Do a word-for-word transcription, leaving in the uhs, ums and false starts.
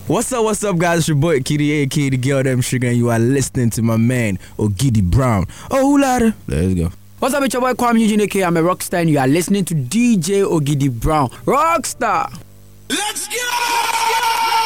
What's up, what's up, guys? It's your boy Kitty, aka the girl them sugar, and you are listening to my man Ogidi Brown. Oh, ladder. Let's go. What's up, it's your boy Kwame Eugene, aka I'm a rockstar, and you are listening to D J Ogidi Brown. Rockstar! Let's go!